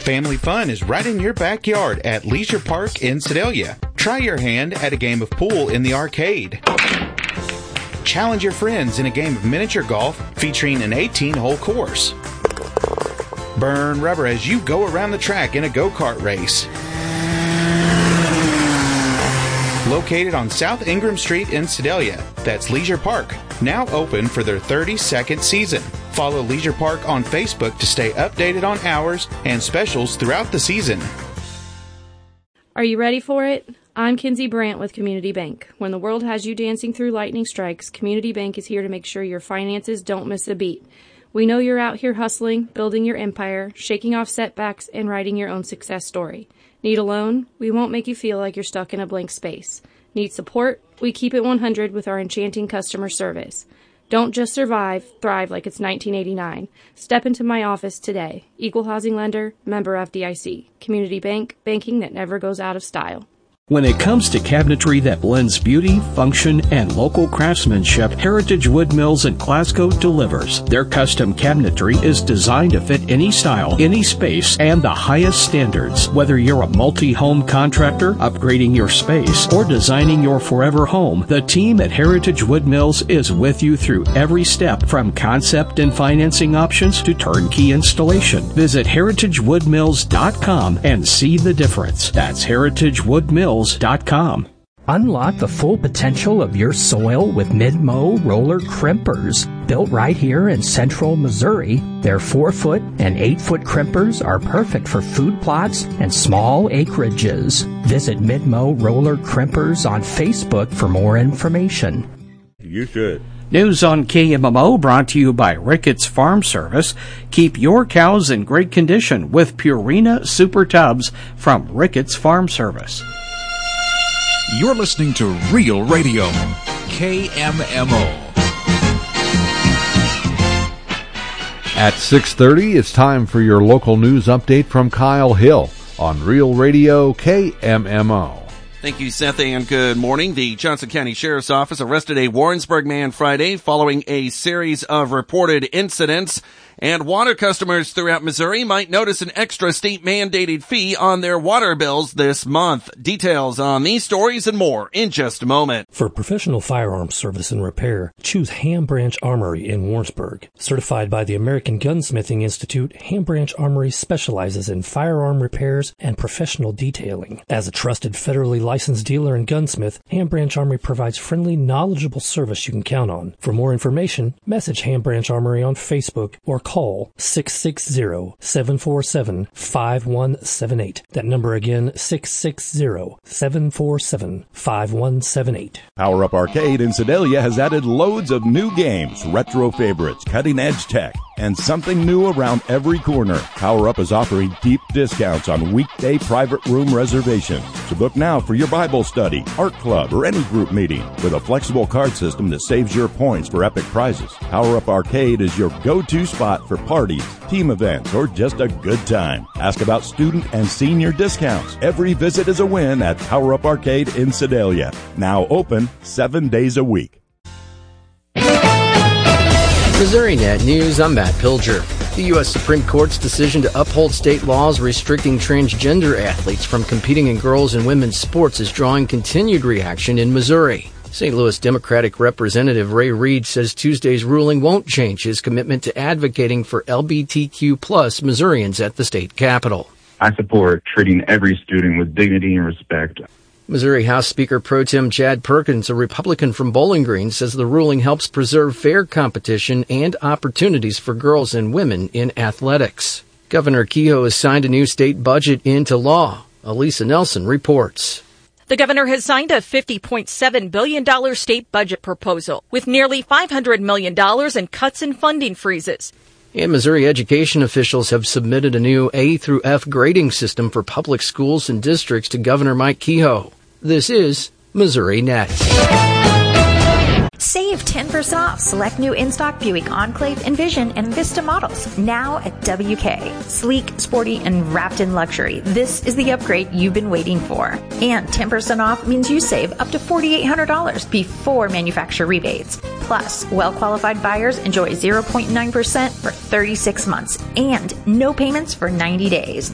Family fun is right in your backyard at Leisure Park in Sedalia. Try your hand at a game of pool in the arcade. Challenge your friends in a game of miniature golf featuring an 18-hole course. Burn rubber as you go around the track in a go-kart race. Located on South Ingram Street in Sedalia, that's Leisure Park, now open for their 32nd season. Follow Leisure Park on Facebook to stay updated on hours and specials throughout the season. Are you ready for it? I'm Kinsey Brandt with Community Bank. When the world has you dancing through lightning strikes, Community Bank is here to make sure your finances don't miss a beat. We know you're out here hustling, building your empire, shaking off setbacks, and writing your own success story. Need a loan? We won't make you feel like you're stuck in a blank space. Need support? We keep it 100 with our enchanting customer service. Don't just survive, thrive like it's 1989. Step into my office today. Equal housing lender, member FDIC. Community Bank, banking that never goes out of style. When it comes to cabinetry that blends beauty, function, and local craftsmanship, Heritage Wood Mills in Glasgow delivers. Their custom cabinetry is designed to fit any style, any space, and the highest standards. Whether you're a multi-home contractor, upgrading your space, or designing your forever home, the team at Heritage Wood Mills is with you through every step, from concept and financing options to turnkey installation. Visit heritagewoodmills.com and see the difference. That's heritagewoodmills.com. Unlock the full potential of your soil with Mid-Mow roller crimpers. Built right here in central Missouri, their 4-foot and 8-foot crimpers are perfect for food plots and small acreages. Visit Mid-Mow roller crimpers on Facebook for more information. You should. News on KMMO brought to you by Ricketts Farm Service. Keep your cows in great condition with Purina Super Tubs from Ricketts Farm Service. You're listening to Real Radio, KMMO. At 6:30, it's time for your local news update from Kyle Hill on Real Radio, KMMO. Thank you, Seth, and good morning. The Johnson County Sheriff's Office arrested a Warrensburg man Friday following a series of reported incidents. And water customers throughout Missouri might notice an extra state-mandated fee on their water bills this month. Details on these stories and more in just a moment. For professional firearms service and repair, choose Ham Branch Armory in Warrensburg. Certified by the American Gunsmithing Institute, Ham Branch Armory specializes in firearm repairs and professional detailing. As a trusted federally licensed dealer and gunsmith, Ham Branch Armory provides friendly, knowledgeable service you can count on. For more information, message Ham Branch Armory on Facebook or call 660-747-5178. That number again, 660-747-5178. Power Up Arcade in Sedalia has added loads of new games, retro favorites, cutting-edge tech, and something new around every corner. Power Up is offering deep discounts on weekday private room reservations. So book now for your Bible study, art club, or any group meeting with a flexible card system that saves your points for epic prizes. Power Up Arcade is your go-to spot for parties, team events, or just a good time. Ask about student and senior discounts. Every visit is a win at Power Up Arcade in Sedalia. Now open 7 days a week. Missouri Net News, I'm Matt Pilger. The U.S. Supreme Court's decision to uphold state laws restricting transgender athletes from competing in girls' and women's sports is drawing continued reaction in Missouri. St. Louis Democratic Representative Ray Reed says Tuesday's ruling won't change his commitment to advocating for LGBTQ plus Missourians at the state capitol. I support treating every student with dignity and respect. Missouri House Speaker Pro Tem Chad Perkins, a Republican from Bowling Green, says the ruling helps preserve fair competition and opportunities for girls and women in athletics. Governor Kehoe has signed a new state budget into law. Elisa Nelson reports. The governor has signed a $50.7 billion state budget proposal with nearly $500 million in cuts and funding freezes. And Missouri education officials have submitted a new A through F grading system for public schools and districts to Governor Mike Kehoe. This is Missouri Net. Save 10% off select new in-stock Buick Enclave, Envision, and Vista models now at WK. Sleek, sporty, and wrapped in luxury. This is the upgrade you've been waiting for. And 10% off means you save up to $4,800 before manufacturer rebates. Plus, well-qualified buyers enjoy 0.9% for 36 months and no payments for 90 days.